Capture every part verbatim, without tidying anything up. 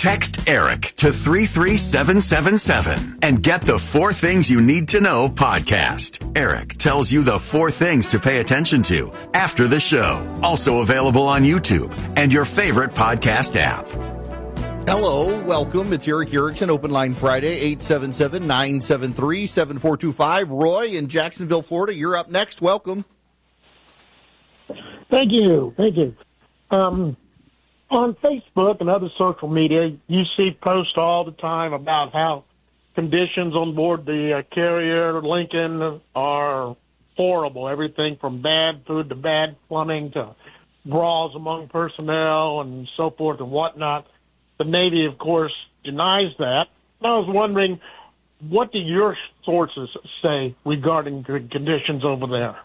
Text ERIC to three three seven seven seven and get the Four Things You Need to Know podcast. ERIC tells you the four things to pay attention to after the show. Also available on YouTube and your favorite podcast app. Hello, welcome. It's Eric Erickson, Open Line Friday, eight seven seven, nine seven three, seven four two five. Roy in Jacksonville, Florida, you're up next. Welcome. Thank you. Thank you. Um, on Facebook and other social media, you see posts all the time about how conditions on board the uh, carrier Lincoln are horrible. Everything from bad food to bad plumbing to brawls among personnel and so forth and whatnot. The Navy, of course, denies that. I was wondering, what do your sources say regarding the conditions over there?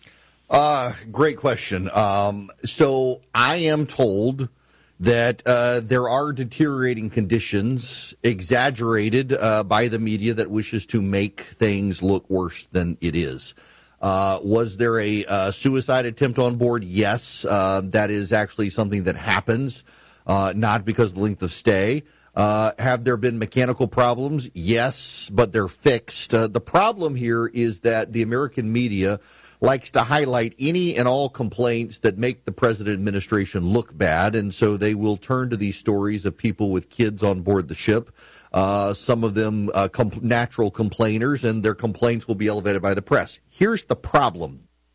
Uh, great question. Um, so I am told that uh, there are deteriorating conditions exaggerated uh, by the media that wishes to make things look worse than it is. Uh, was there a uh, suicide attempt on board? Yes. Uh, that is actually something that happens. Uh, not because of the length of stay. Uh, have there been mechanical problems? Yes, but they're fixed. Uh, the problem here is that the American media likes to highlight any and all complaints that make the president administration look bad, and so they will turn to these stories of people with kids on board the ship, uh, some of them uh, com- natural complainers, and their complaints will be elevated by the press. Here's the problem.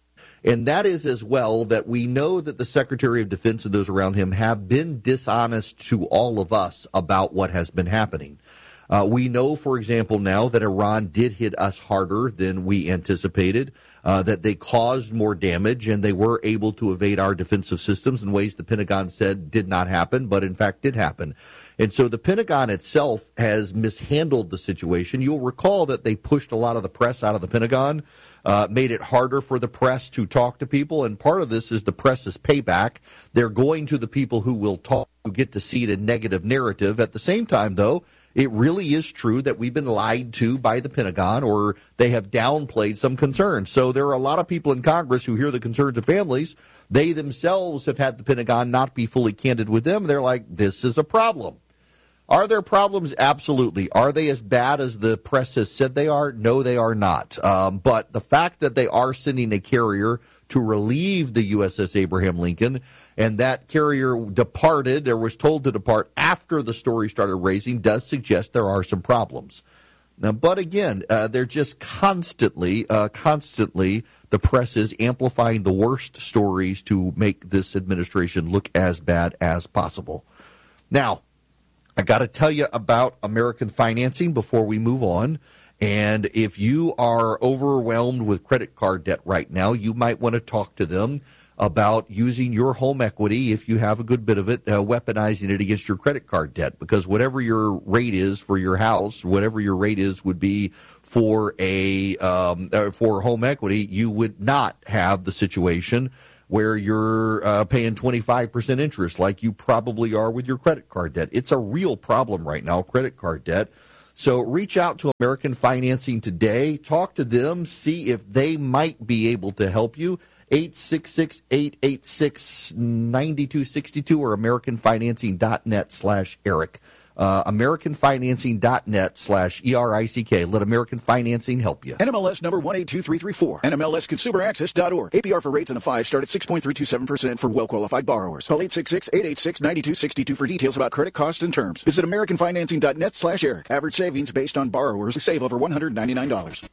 And that is as well that we know that the Secretary of Defense and those around him have been dishonest to all of us about what has been happening. Uh, we know, for example, now that Iran did hit us harder than we anticipated, uh, that they caused more damage, and they were able to evade our defensive systems in ways the Pentagon said did not happen, but in fact did happen. And so the Pentagon itself has mishandled the situation. You'll recall that they pushed a lot of the press out of the Pentagon, uh, made it harder for the press to talk to people, and part of this is the press's payback. They're going to the people who will talk, who get to see a negative narrative. At the same time, though, it really is true that we've been lied to by the Pentagon, or they have downplayed some concerns. So there are a lot of people in Congress who hear the concerns of families. They themselves have had the Pentagon not be fully candid with them. They're like, this is a problem. Are there problems? Absolutely. Are they as bad as the press has said they are? No, they are not. Um, but the fact that they are sending a carrier to relieve the U S S Abraham Lincoln, and that carrier departed or was told to depart after the story started raising, does suggest there are some problems. Now, but again, uh, they're just constantly, uh, constantly, the press is amplifying the worst stories to make this administration look as bad as possible. Now, I got to tell you about American Financing before we move on. And if you are overwhelmed with credit card debt right now, you might want to talk to them about using your home equity, if you have a good bit of it, uh, weaponizing it against your credit card debt. Because whatever your rate is for your house, whatever your rate is would be for a um, uh, for home equity, you would not have the situation where you're uh, paying twenty-five percent interest like you probably are with your credit card debt. It's a real problem right now, credit card debt. So reach out to American Financing today. Talk to them. See if they might be able to help you. eight six six, eight eight six, nine two six two or americanfinancing.net slash Eric. Uh, americanfinancing.net slash E R I C K. Let American Financing help you. N M L S number one eight two three three four. N M L S consumer access dot org. A P R for rates in the five start at six point three two seven percent for well-qualified borrowers. Call eight six six, eight eight six, nine two six two for details about credit costs and terms. Visit americanfinancing.net slash Eric. Average savings based on borrowers who save over one hundred ninety-nine dollars.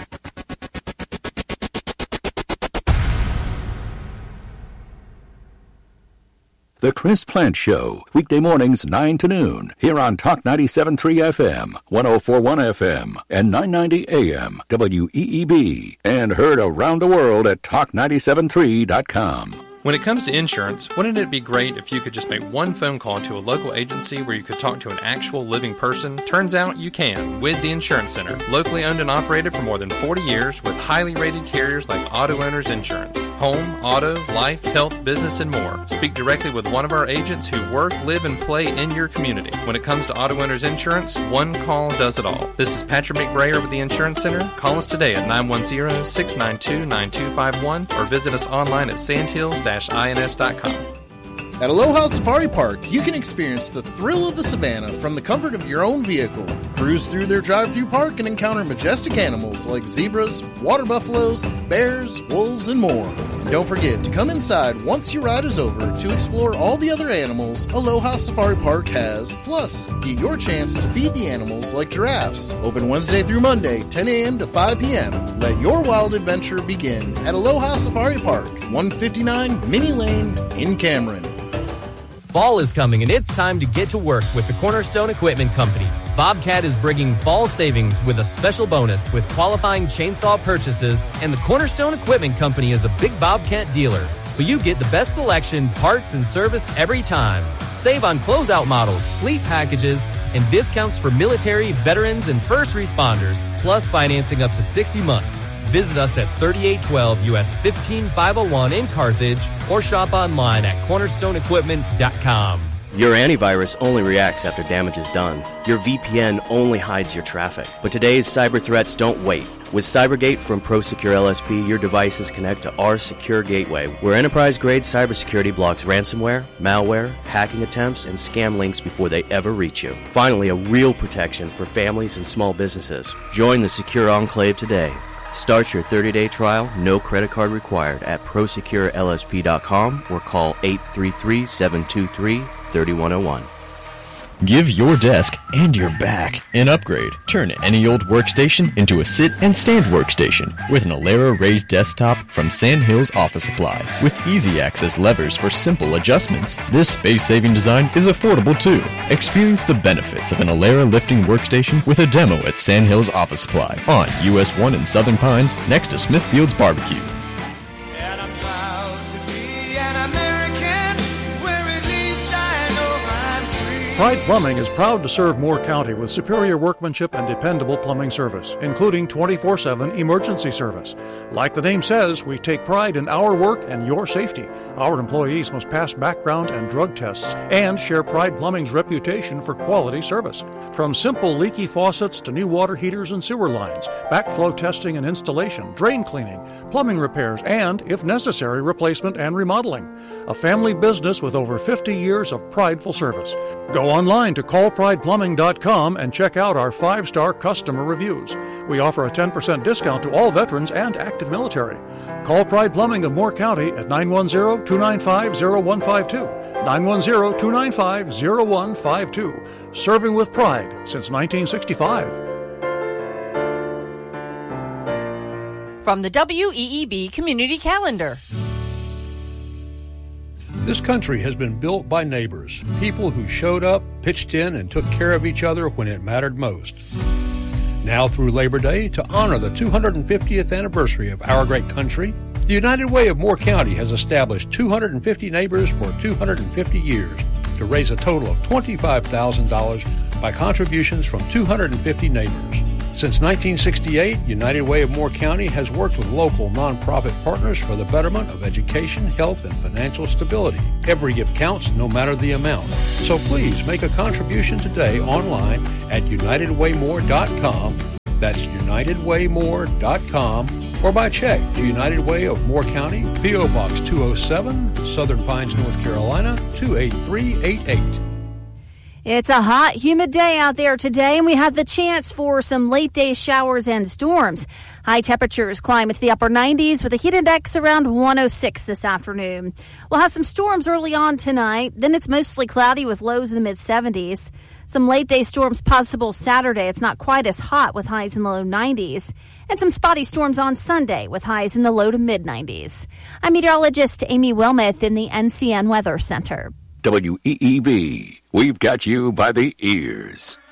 The Chris Plant Show, weekday mornings nine to noon, here on Talk ninety-seven point three F M, one oh four point one F M, and nine ninety A M, W E E B, and heard around the world at talk ninety-seven three dot com. When it comes to insurance, wouldn't it be great if you could just make one phone call to a local agency where you could talk to an actual living person? Turns out you can with the Insurance Center, locally owned and operated for more than forty years with highly rated carriers like Auto Owners Insurance. Home, auto, life, health, business, and more. Speak directly with one of our agents who work, live, and play in your community. When it comes to Auto Owners Insurance, one call does it all. This is Patrick McBrayer with the Insurance Center. Call us today at nine one zero, six nine two, nine two five one or visit us online at sandhills dash ins dot com. At Aloha Safari Park, you can experience the thrill of the savannah from the comfort of your own vehicle. Cruise through their drive-through park and encounter majestic animals like zebras, water buffaloes, bears, wolves, and more. And don't forget to come inside once your ride is over to explore all the other animals Aloha Safari Park has. Plus, get your chance to feed the animals like giraffes. Open Wednesday through Monday, ten a.m. to five p.m. Let your wild adventure begin at Aloha Safari Park, one fifty-nine Minnie Lane in Cameron. Fall is coming, and it's time to get to work with the Cornerstone Equipment Company. Bobcat is bringing fall savings with a special bonus with qualifying chainsaw purchases, and the Cornerstone Equipment Company is a big Bobcat dealer, so you get the best selection, parts, and service every time. Save on closeout models, fleet packages, and discounts for military, veterans, and first responders, plus financing up to sixty months. Visit us at thirty-eight twelve U S fifteen five oh one in Carthage or shop online at cornerstone equipment dot com. Your antivirus only reacts after damage is done. Your V P N only hides your traffic. But today's cyber threats don't wait. With CyberGate from ProSecure L S P, your devices connect to our secure gateway, where enterprise-grade cybersecurity blocks ransomware, malware, hacking attempts, and scam links before they ever reach you. Finally, a real protection for families and small businesses. Join the Secure Enclave today. Start your thirty-day trial, no credit card required, at prosecure L S P dot com or call eight three three, seven two three, three one zero one. Give your desk and your back an upgrade. Turn any old workstation into a sit and stand workstation with an Alera raised desktop from Sandhills Office Supply. With easy access levers for simple adjustments, this space-saving design is affordable too. Experience the benefits of an Alera lifting workstation with a demo at Sandhills Office Supply on U S one in Southern Pines next to Smithfield's Barbecue. Pride Plumbing is proud to serve Moore County with superior workmanship and dependable plumbing service, including twenty-four seven emergency service. Like the name says, we take pride in our work and your safety. Our employees must pass background and drug tests and share Pride Plumbing's reputation for quality service. From simple leaky faucets to new water heaters and sewer lines, backflow testing and installation, drain cleaning, plumbing repairs, and, if necessary, replacement and remodeling. A family business with over fifty years of prideful service. Go online to call pride plumbing dot com and check out our five-star customer reviews. We offer a ten percent discount to all veterans and active military. Call Pride Plumbing of Moore County at nine one zero, two nine five, zero one five two, nine one zero, two nine five, zero one five two. Serving with pride since nineteen sixty-five. From the W E E B Community Calendar. This country has been built by neighbors, people who showed up, pitched in, and took care of each other when it mattered most. Now through Labor Day, to honor the two hundred fiftieth anniversary of our great country, the United Way of Moore County has established two hundred fifty neighbors for two hundred fifty years to raise a total of twenty-five thousand dollars by contributions from two hundred fifty neighbors. Since nineteen sixty-eight, United Way of Moore County has worked with local nonprofit partners for the betterment of education, health, and financial stability. Every gift counts, no matter the amount. So please make a contribution today online at united way more dot com. That's united way more dot com. Or by check to United Way of Moore County, P O. Box two oh seven, Southern Pines, North Carolina, two eight three eight eight. It's a hot, humid day out there today, and we have the chance for some late-day showers and storms. High temperatures climb into the upper nineties with a heat index around one oh six this afternoon. We'll have some storms early on tonight. Then it's mostly cloudy with lows in the mid-seventies. Some late-day storms possible Saturday. It's not quite as hot with highs in the low nineties. And some spotty storms on Sunday with highs in the low to mid-nineties. I'm meteorologist Amy Wilmoth in the N C N Weather Center. W E E B, we've got you by the ears.